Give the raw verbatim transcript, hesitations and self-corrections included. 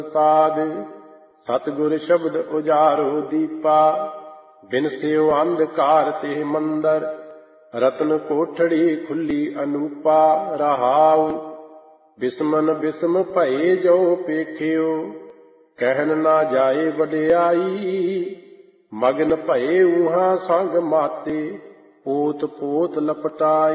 ਸਾਧ ਸਤਿਗੁਰ ਸ਼ਬਦ ਉਜਾਰੋ ਦੀਪਾ, ਬਿਨ ਸਿਉ ਅੰਧਕਾਰ ਤੇ ਮੰਦਰ, ਰਤਨ ਕੋਠੜੀ ਖੁੱਲੀ ਅਨੂਪਾ। ਰਹਾਉ ਬਿਸਮਨ ਬਿਸਮ ਭਏ ਜੋ ਪੇਖਿਓ, ਕਹਿਨ ਨਾ ਜਾਏ ਵਡਿਆਈ। ਮਗਨ ਭਏ ਊਹਾਂ ਸੰਗ ਮਾਤੇ, ਪੋਤ ਪੋਤ ਲਪਟਾਈ।